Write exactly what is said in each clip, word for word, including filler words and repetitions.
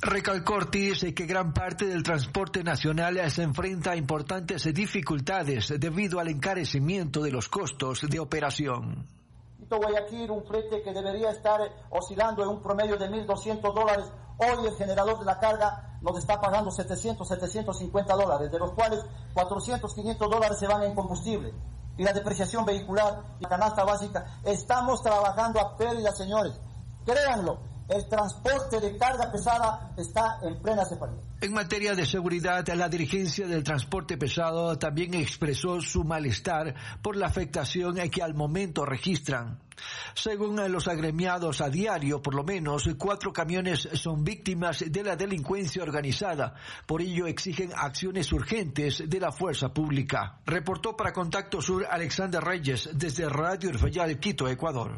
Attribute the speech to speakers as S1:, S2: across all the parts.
S1: Recalcó Ortiz que gran parte del transporte nacional se enfrenta a importantes dificultades debido al encarecimiento de los costos de operación.
S2: Guayaquil, un flete que debería estar oscilando en un promedio de mil doscientos dólares, hoy el generador de la carga nos está pagando setecientos, setecientos cincuenta dólares, de los cuales cuatrocientos, quinientos dólares se van en combustible. Y la depreciación vehicular y la canasta básica. Estamos trabajando a pérdida, señores. Créanlo, el transporte de carga pesada está en plena separación.
S1: En materia de seguridad, la dirigencia del transporte pesado también expresó su malestar por la afectación que al momento registran. Según los agremiados, a diario, por lo menos, cuatro camiones son víctimas de la delincuencia organizada. Por ello, exigen acciones urgentes de la fuerza pública. Reportó para Contacto Sur Alexander Reyes desde Radio Urfeyal, Quito, Ecuador.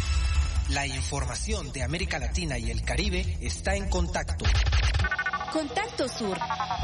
S3: La información de América Latina y el Caribe está en Contacto.
S4: Contacto Sur.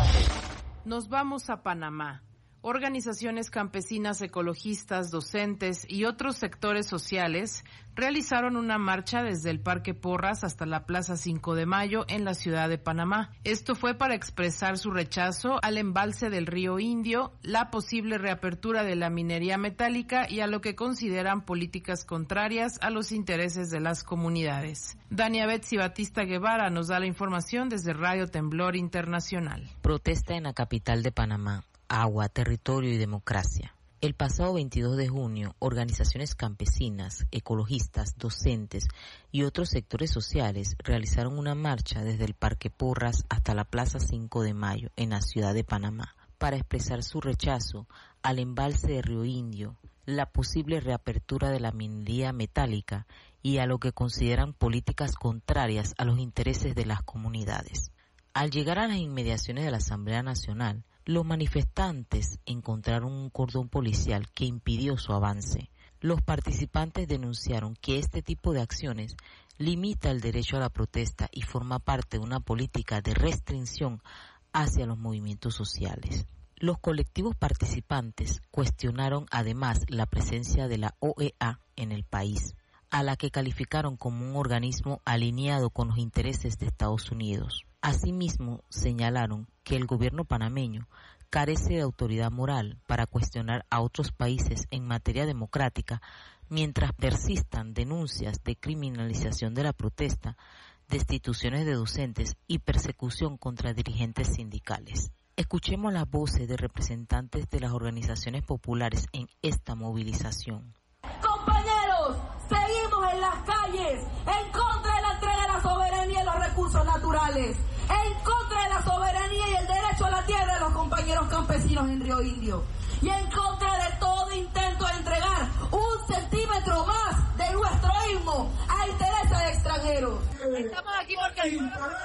S5: Nos vamos a Panamá. Organizaciones campesinas, ecologistas, docentes y otros sectores sociales realizaron una marcha desde el Parque Porras hasta la Plaza cinco de Mayo en la ciudad de Panamá. Esto fue para expresar su rechazo al embalse del río Indio, la posible reapertura de la minería metálica y a lo que consideran políticas contrarias a los intereses de las comunidades. Dania Betsy Batista Guevara nos da la información desde Radio Temblor Internacional.
S6: Protesta en la capital de Panamá. Agua, territorio y democracia. El pasado veintidós de junio, organizaciones campesinas, ecologistas, docentes y otros sectores sociales realizaron una marcha desde el Parque Porras hasta la Plaza cinco de Mayo en la ciudad de Panamá para expresar su rechazo al embalse de Río Indio, la posible reapertura de la minería metálica y a lo que consideran políticas contrarias a los intereses de las comunidades. Al llegar a las inmediaciones de la Asamblea Nacional, los manifestantes encontraron un cordón policial que impidió su avance. Los participantes denunciaron que este tipo de acciones limita el derecho a la protesta y forma parte de una política de restricción hacia los movimientos sociales. Los colectivos participantes cuestionaron además la presencia de la O E A en el país, a la que calificaron como un organismo alineado con los intereses de Estados Unidos. Asimismo, señalaron que el gobierno panameño carece de autoridad moral para cuestionar a otros países en materia democrática, mientras persistan denuncias de criminalización de la protesta, destituciones de docentes y persecución contra dirigentes sindicales. Escuchemos las voces de representantes de las organizaciones populares en esta movilización.
S7: Compañeros, seguimos en las calles en contra de la entrega de la soberanía y los recursos naturales, en contra de la soberanía y el derecho a la tierra de los compañeros campesinos en Río Indio, y en contra de todo intento de entregar un centímetro más de nuestro istmo a intereses de extranjeros.
S8: Estamos aquí porque el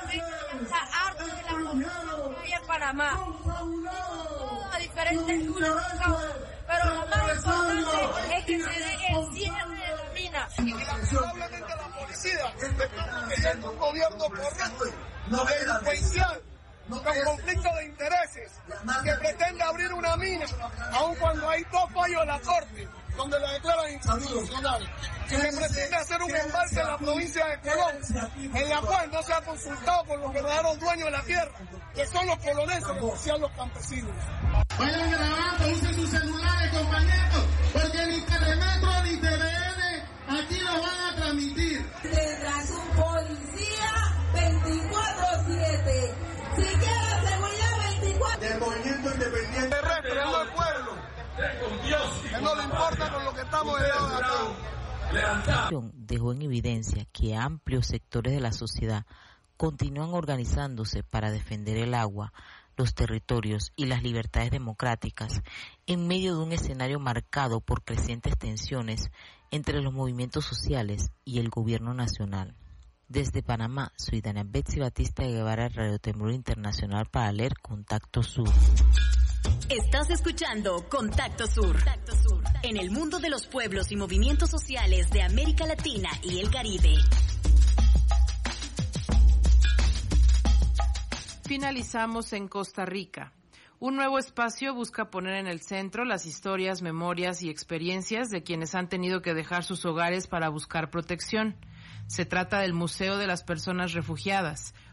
S8: está harto de la justicia en Panamá. A diferentes luchas, pero lo más importante es que se deje el cierre de la mina.
S9: Lamentablemente la policía es un gobierno correcto, delincuencial, con conflicto de intereses, que pretende abrir una mina, aun cuando hay dos fallos de la Corte, donde la declaran inconstitucional, que se pretende hacer un embalse en la provincia de Colón, en la cual no se ha consultado con los verdaderos dueños de la tierra, que son los coloneses, en especial los campesinos.
S10: Vayan grabando, usen sus celulares, compañeros, porque ni Telemetro ni T V N aquí lo van a transmitir.
S7: Tendrás un policía veinticuatro siete. Si quieres seguridad veinticuatro.
S9: Del movimiento independiente respetando al pueblo. Que no le importa con lo que estamos de acá.
S6: Dejó en evidencia que amplios sectores de la sociedad continúan organizándose para defender el agua, los territorios y las libertades democráticas en medio de un escenario marcado por crecientes tensiones entre los movimientos sociales y el gobierno nacional. Desde Panamá, soy Dania Betsy Batista Guevara, Radio Temblor Internacional para leer Contacto Sur.
S4: Estás escuchando Contacto Sur. Contacto Sur, en el mundo de los pueblos y movimientos sociales de América Latina y el Caribe.
S5: Finalizamos en Costa Rica. Un nuevo espacio busca poner en el centro las historias, memorias y experiencias de quienes han tenido que dejar sus hogares para buscar protección. Se trata del Museo de las Personas Refugiadas,